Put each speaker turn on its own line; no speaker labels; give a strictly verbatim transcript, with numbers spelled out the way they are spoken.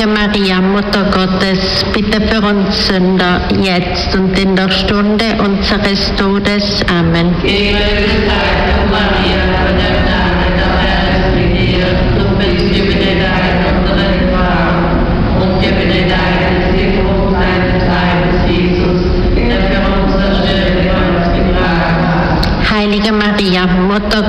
Heilige Maria, Mutter Gottes, bitte für uns Sünder, jetzt und in der Stunde unseres Todes. Amen. Heilige Maria, Mutter